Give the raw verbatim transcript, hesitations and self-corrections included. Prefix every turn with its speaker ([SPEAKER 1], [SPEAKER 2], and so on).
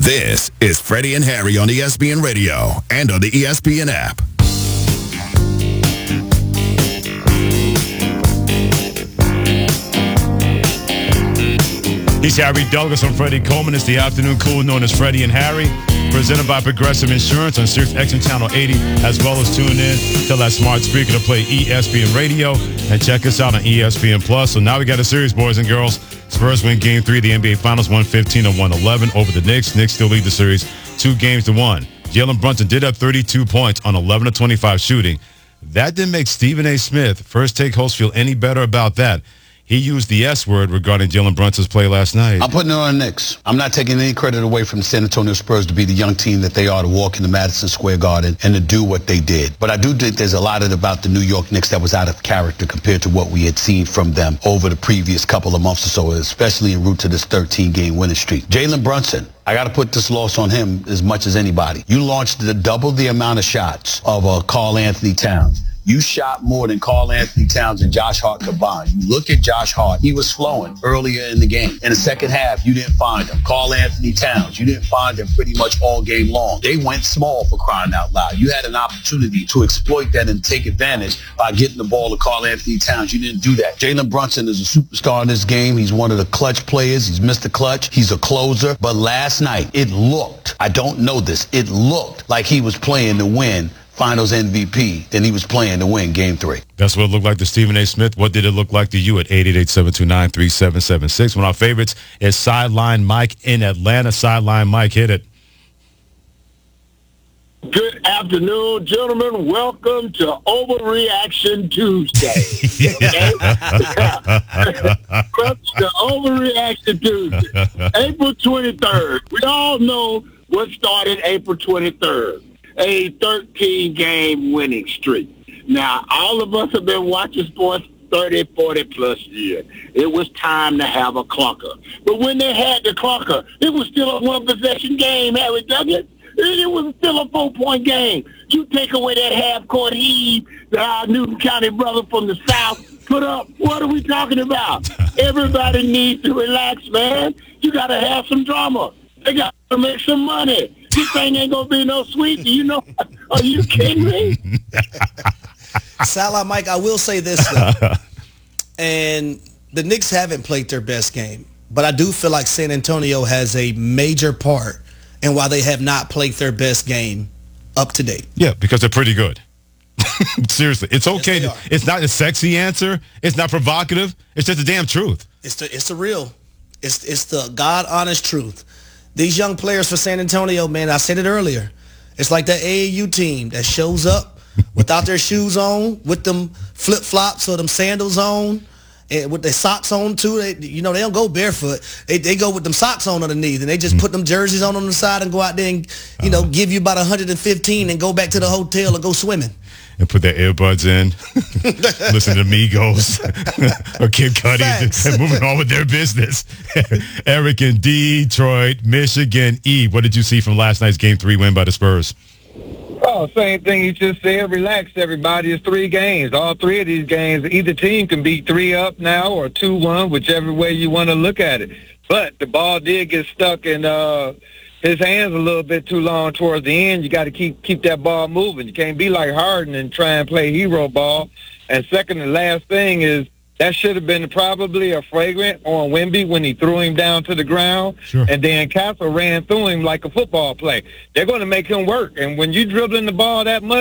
[SPEAKER 1] This is Freddie and Harry on E S P N Radio and on the E S P N app.
[SPEAKER 2] He's Harry Douglas. I'm Freddie Coleman. It's the afternoon cool known as Freddie and Harry, presented by Progressive Insurance on Sirius X M Channel eighty, as well as tune in to that smart speaker to play E S P N Radio and check us out on E S P N Plus. So now we got a series, boys and girls. Spurs win Game three of the N B A Finals, one fifteen to one eleven over the Knicks. Knicks still lead the series two games to one. Jalen Brunson did have thirty-two points on eleven of twenty-five shooting. That didn't make Stephen A. Smith, first take host, feel any better about that. He used the S word regarding Jalen Brunson's play last night.
[SPEAKER 3] I'm putting it on the Knicks. I'm not taking any credit away from the San Antonio Spurs to be the young team that they are, to walk into Madison Square Garden and to do what they did. But I do think there's a lot of about the New York Knicks that was out of character compared to what we had seen from them over the previous couple of months or so, especially en route to this thirteen-game winning streak. Jalen Brunson, I got to put this loss on him as much as anybody. You launched the double the amount of shots of uh, Karl Anthony Towns. You shot more than Karl Anthony Towns and Josh Hart combined. You look at Josh Hart. He was flowing earlier in the game. In the second half, you didn't find him. Karl Anthony Towns, you didn't find him pretty much all game long. They went small, for crying out loud. You had an opportunity to exploit that and take advantage by getting the ball to Karl Anthony Towns. You didn't do that. Jalen Brunson is a superstar in this game. He's one of the clutch players. He's Mister Clutch. He's a closer. But last night, it looked, I don't know this, it looked like he was playing to win Finals M V P than he was playing to win Game three.
[SPEAKER 2] That's what it looked like to Stephen A. Smith. What did it look like to you at eight eight eight, seven two nine, three seven seven six? One of our favorites is Sideline Mike in Atlanta. Sideline Mike, hit it.
[SPEAKER 4] Good afternoon, gentlemen. Welcome to Overreaction Tuesday. Okay? Welcome to Overreaction Tuesday. April twenty-third. We all know what started April twenty-third. A thirteen-game winning streak. Now, all of us have been watching sports thirty, forty plus years. It was time to have a clunker. But when they had the clunker, it was still a one-possession game, Harry Douglas. It was still a four-point game. You take away that half-court heave that our Newton County brother from the South put up. What are we talking about? Everybody needs to relax, man. You got to have some drama. They got to make some money. This thing ain't going to be no sweet. Do you know? Are you kidding me?
[SPEAKER 5] Salah, Mike, I will say this, though. And the Knicks haven't played their best game. But I do feel like San Antonio has a major part in why they have not played their best game up to date.
[SPEAKER 2] Yeah, because they're pretty good. Seriously. It's okay.
[SPEAKER 5] Yes,
[SPEAKER 2] to, it's not a sexy answer. It's not provocative. It's just the damn truth.
[SPEAKER 5] It's the, it's the real. It's, it's the God-honest truth. These young players for San Antonio, man, I said it earlier. It's like that A A U team that shows up without their shoes on, with them flip-flops or them sandals on, and with their socks on, too. They, you know, they don't go barefoot. They they go with them socks on underneath, and they just put them jerseys on on the side and go out there and, you know, give you about one hundred fifteen and go back to the hotel and go swimming.
[SPEAKER 2] And put their earbuds in, listen to Migos or Kid Cudi, and, and moving on with their business. Eric in Detroit, Michigan. E, what did you see from last night's Game three win by the Spurs?
[SPEAKER 6] Oh, same thing you just said. Relax, everybody. It's three games. All three of these games, either team can beat three up now or two one, whichever way you want to look at it. But the ball did get stuck in uh, his hands a little bit too long towards the end. You got to keep keep that ball moving. You can't be like Harden and try and play hero ball. And second and last thing is, that should have been probably a flagrant on Wemby when he threw him down to the ground. Sure. And then Castle ran through him like a football play. They're going to make him work. And when you dribbling the ball that much,